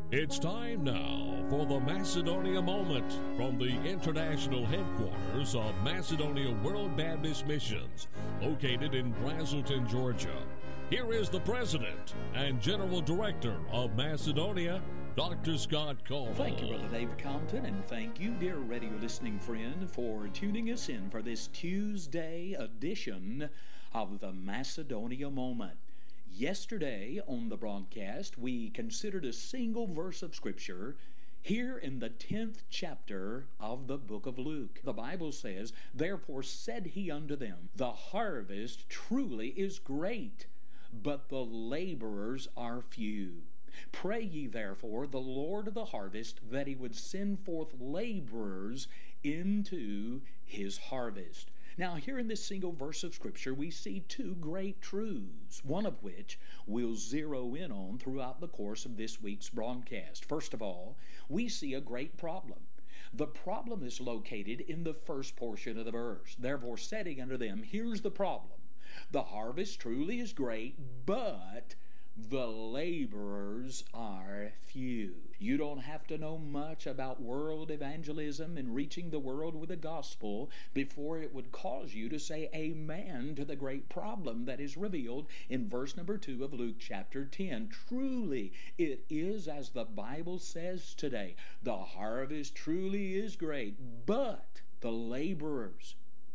It's time now for the Macedonia Moment from the international headquarters of Macedonia World Baptist Missions, located in Braselton, Georgia. Here is the President and General Director of Macedonia, Dr. Scott Cole. Thank you, Brother David Compton, and thank you, dear radio listening friend, for tuning us in for this Tuesday edition of the Macedonia Moment. Yesterday on the broadcast, we considered a single verse of Scripture here in the 10th chapter of the book of Luke. The Bible says, "Therefore said he unto them, The harvest truly is great, but the laborers are few. Pray ye therefore the Lord of the harvest that he would send forth laborers into his harvest." Now, here in this single verse of Scripture, we see two great truths, one of which we'll zero in on throughout the course of this week's broadcast. First of all, we see a great problem. The problem is located in the first portion of the verse. "Therefore setting unto them," here's the problem. "The harvest truly is great, but the laborers are few." You don't have to know much about world evangelism and reaching the world with the gospel before it would cause you to say amen to the great problem that is revealed in verse number 2 of Luke chapter 10. Truly, it is as the Bible says today. The harvest truly is great, but the laborers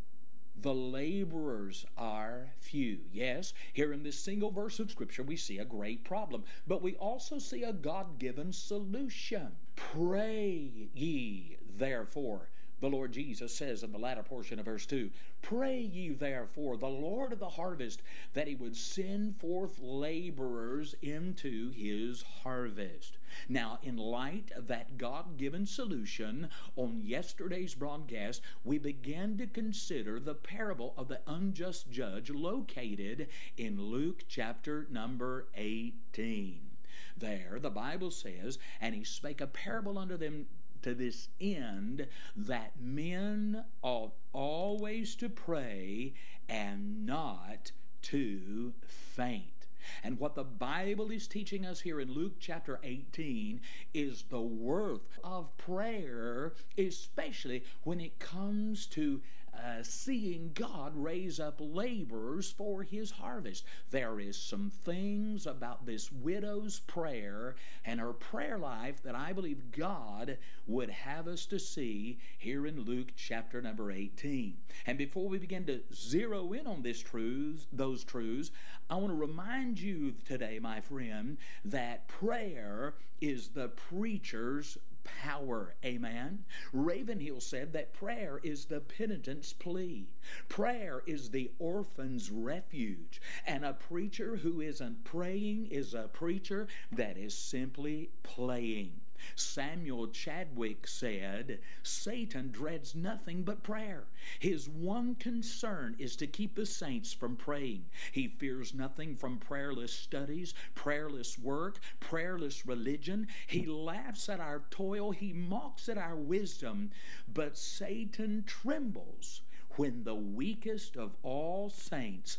are few. Yes, here in this single verse of Scripture we see a great problem, but we also see a God-given solution. "Pray ye therefore," the Lord Jesus says in the latter portion of verse 2, "Pray ye therefore the Lord of the harvest that he would send forth laborers into his harvest." Now, in light of that God-given solution, on yesterday's broadcast, we began to consider the parable of the unjust judge located in Luke chapter number 18. There, the Bible says, "And he spake a parable unto them to this end, that men ought always to pray and not to faint." And what the Bible is teaching us here in Luke chapter 18 is the worth of prayer, especially when it comes to seeing God raise up laborers for his harvest. There is some things about this widow's prayer and her prayer life that I believe God would have us to see here in Luke chapter number 18. And before we begin to zero in on those truths, I want to remind you today, my friend, that prayer is the preacher's power. Amen. Ravenhill said that prayer is the penitent's plea. Prayer is the orphan's refuge. And a preacher who isn't praying is a preacher that is simply playing. Samuel Chadwick said, "Satan dreads nothing but prayer. His one concern is to keep the saints from praying. He fears nothing from prayerless studies, prayerless work, prayerless religion. He laughs at our toil. He mocks at our wisdom. But Satan trembles when the weakest of all saints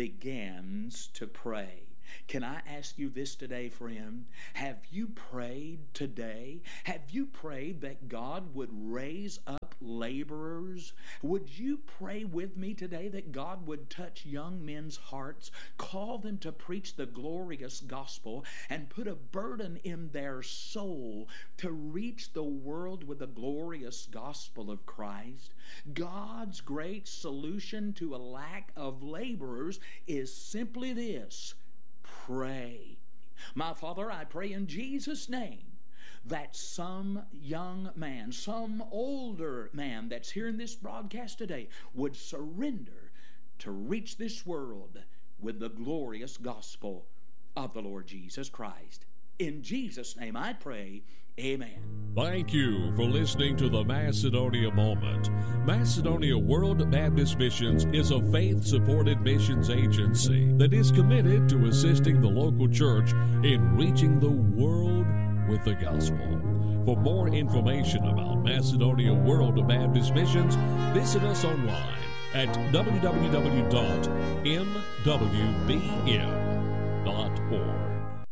begins to pray." Can I ask you this today, friend? Have you prayed today? Have you prayed that God would raise up laborers? Would you pray with me today that God would touch young men's hearts, call them to preach the glorious gospel, and put a burden in their soul to reach the world with the glorious gospel of Christ? God's great solution to a lack of laborers is simply this: pray. My Father, I pray in Jesus' name that some young man, some older man that's hearing this broadcast today would surrender to reach this world with the glorious gospel of the Lord Jesus Christ. In Jesus' name I pray, amen. Thank you for listening to the Macedonia Moment. Macedonia World Baptist Missions is a faith-supported missions agency that is committed to assisting the local church in reaching the world with the gospel. For more information about Macedonia World Baptist Missions, visit us online at www.mwbm.org.